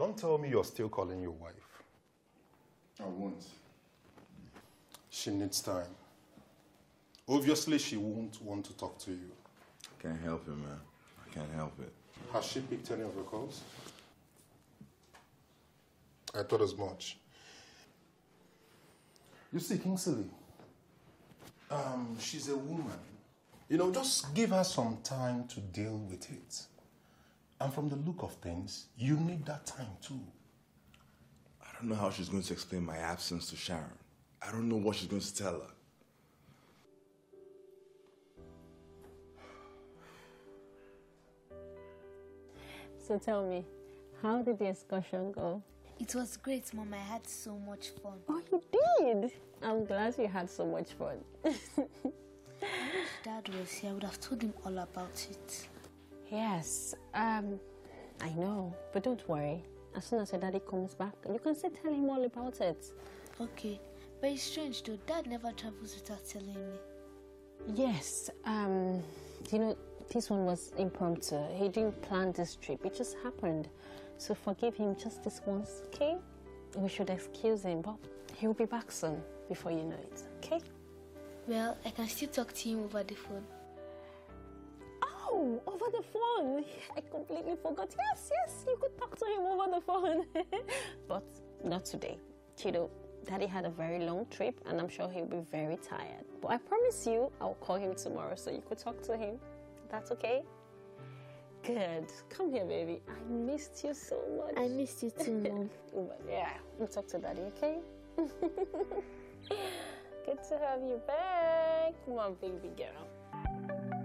Don't tell me you're still calling your wife. I won't. She needs time. Obviously, she won't want to talk to you. I can't help it, man. I can't help it. Has she picked any of your calls? I thought as much. You see, Kingsley, she's a woman. You know, just give her some time to deal with it. And from the look of things, you need that time too. I don't know how she's going to explain my absence to Sharon. I don't know what she's going to tell her. So tell me, how did the excursion go? It was great, Mom. I had so much fun. Oh, you did? I'm glad you had so much fun. If Dad was here, I would have told him all about it. Yes, I know, but don't worry. As soon as your daddy comes back, you can still tell him all about it. Okay, but it's strange though. Dad never travels without telling me. Yes, you know, this one was impromptu. He didn't plan this trip. It just happened. So forgive him just this once, okay? We should excuse him, but he'll be back soon before you know it, okay? Well, I can still talk to him over the phone. Oh, over the phone. I completely forgot. Yes, you could talk to him over the phone. But not today. Chido, Daddy had a very long trip and I'm sure he'll be very tired. But I promise you, I'll call him tomorrow so you could talk to him. That's okay? Good. Come here, baby. I missed you so much. I missed you too, Mom. But yeah, we'll talk to Daddy, okay? Good to have you back, my baby girl.